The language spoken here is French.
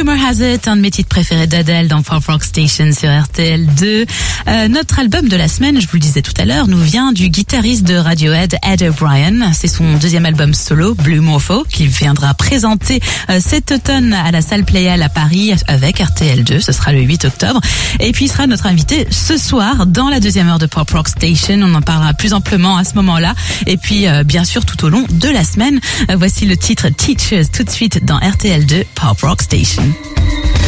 Rumor Has It, un de mes titres préférés d'Adele dans Pop Rock Station sur RTL2. Notre album de la semaine, je vous le disais tout à l'heure, nous vient du guitariste de Radiohead, Ed O'Brien. C'est son deuxième album solo, Blue Morpho, qu'il viendra présenter cet automne à la salle Playel à Paris avec RTL2. Ce sera le 8 octobre. Et puis il sera notre invité ce soir dans la deuxième heure de Pop Rock Station. On en parlera plus amplement à ce moment-là. Et puis bien sûr tout au long de la semaine. Voici le titre Teachers tout de suite dans RTL2 Pop Rock Station.